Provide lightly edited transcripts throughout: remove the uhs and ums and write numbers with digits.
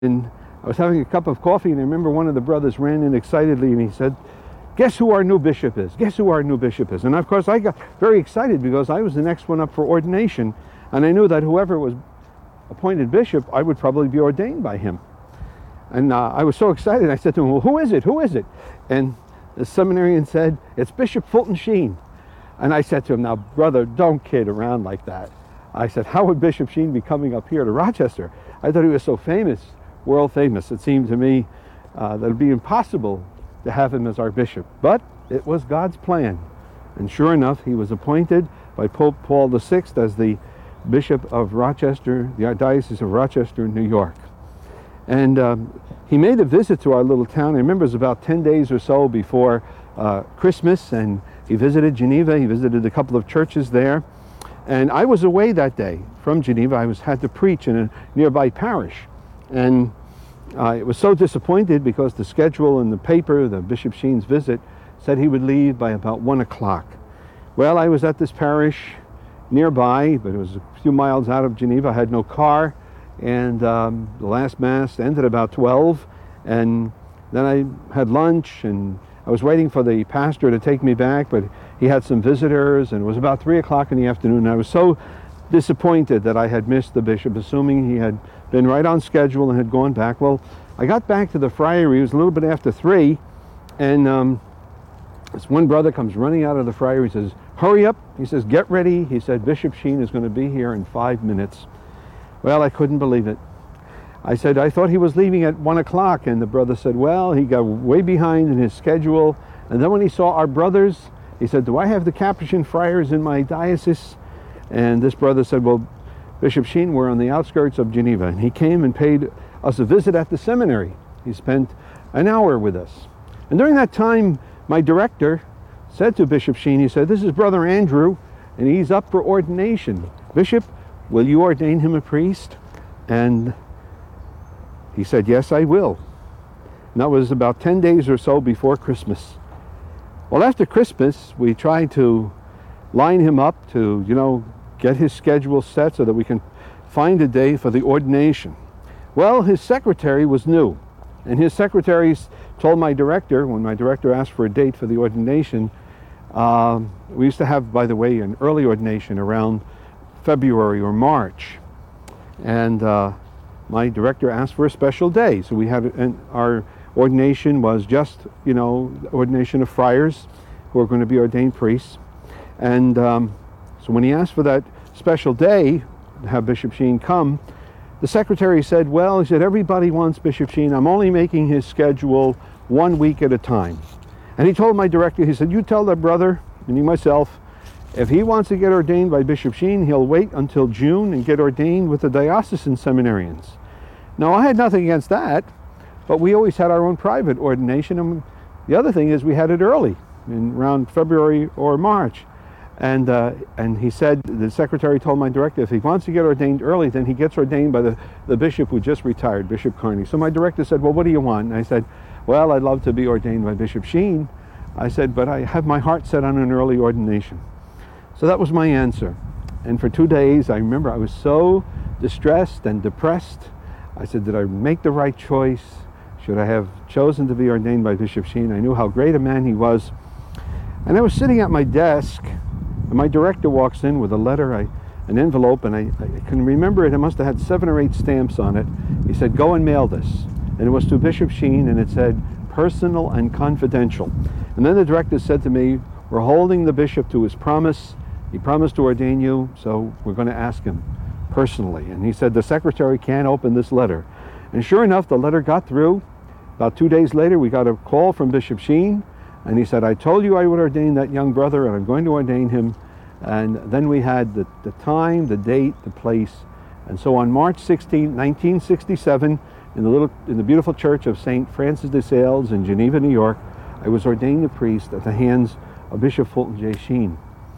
And I was having a cup of coffee, and I remember one of the brothers ran in excitedly, and he said, "Guess who our new bishop is? Guess who our new bishop is?" And of course I got very excited because I was the next one up for ordination, and I knew that whoever was appointed bishop, I would probably be ordained by him. And I was so excited, I said to him, "Well, who is it? Who is it?" And the seminarian said, "It's Bishop Fulton Sheen." And I said to him, "Now, brother, don't kid around like that." I said, "How would Bishop Sheen be coming up here to Rochester?" I thought he was so famous, world famous. It seemed to me that it would be impossible to have him as our bishop. But it was God's plan. And sure enough, he was appointed by Pope Paul VI as the Bishop of Rochester, the Diocese of Rochester, New York. And he made a visit to our little town. I remember it was about 10 days or so before Christmas, and he visited Geneva. He visited a couple of churches there. And I was away that day from Geneva. I had to preach in a nearby parish. And I was so disappointed because the schedule in the paper, the Bishop Sheen's visit, said he would leave by about 1 o'clock. Well, I was at this parish nearby, but it was a few miles out of Geneva. I had no car, and the last Mass ended about 12, and then I had lunch, and I was waiting for the pastor to take me back, but he had some visitors, and it was about 3 o'clock in the afternoon, and I was so disappointed that I had missed the bishop, assuming he had been right on schedule and had gone back. Well, I got back to the friary. It was a little bit after 3, and this one brother comes running out of the friary. He says, "Hurry up." He says, "Get ready." He said, "Bishop Sheen is going to be here in 5 minutes. Well, I couldn't believe it. I said, "I thought he was leaving at 1 o'clock. And the brother said, "Well, he got way behind in his schedule." And then when he saw our brothers, he said, "Do I have the Capuchin friars in my diocese?" And this brother said, "Well, Bishop Sheen, we're on the outskirts of Geneva." And he came and paid us a visit at the seminary. He spent an hour with us. And during that time, my director said to Bishop Sheen, he said, "This is Brother Andrew, and he's up for ordination. Bishop, will you ordain him a priest?" And he said, "Yes, I will." And that was about 10 days or so before Christmas. Well, after Christmas, we tried to line him up to, get his schedule set so that we can find a day for the ordination. Well, his secretary was new, and his secretary told my director, when my director asked for a date for the ordination, we used to have, by the way, an early ordination around February or March. And my director asked for a special day. So we had, our ordination was just, ordination of friars who are going to be ordained priests. And so when he asked for that special day to have Bishop Sheen come, the secretary said, "Well," he said, "everybody wants Bishop Sheen. I'm only making his schedule 1 week at a time." And he told my director, he said, "You tell that brother," meaning myself, "if he wants to get ordained by Bishop Sheen, he'll wait until June and get ordained with the diocesan seminarians." Now, I had nothing against that, but we always had our own private ordination. And the other thing is we had it early, in around February or March. And he said, the secretary told my director, if he wants to get ordained early, then he gets ordained by the bishop who just retired, Bishop Carney. So my director said, "Well, what do you want?" And I said, "Well, I'd love to be ordained by Bishop Sheen." I said, "But I have my heart set on an early ordination." So that was my answer. And for 2 days, I remember I was so distressed and depressed. I said, did I make the right choice? Should I have chosen to be ordained by Bishop Sheen? I knew how great a man he was. And I was sitting at my desk, and my director walks in with a letter, an envelope, and I can remember it. It must have had 7 or 8 stamps on it. He said, "Go and mail this." And it was to Bishop Sheen, and it said, "Personal and confidential." And then the director said to me, "We're holding the bishop to his promise. He promised to ordain you, so we're going to ask him personally." And he said, "The secretary can't open this letter." And sure enough, the letter got through. About 2 days later, we got a call from Bishop Sheen, and he said, "I told you I would ordain that young brother, and I'm going to ordain him." And then we had the time, the date, the place. And so on March 16, 1967, in the beautiful church of St. Francis de Sales in Geneva, New York, I was ordained a priest at the hands of Bishop Fulton J. Sheen.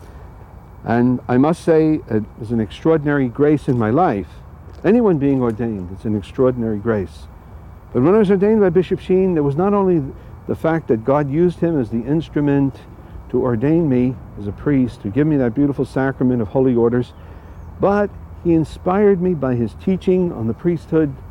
And I must say, it was an extraordinary grace in my life. Anyone being ordained, it's an extraordinary grace. But when I was ordained by Bishop Sheen, there was not only the fact that God used him as the instrument to ordain me as a priest, to give me that beautiful sacrament of holy orders, but he inspired me by his teaching on the priesthood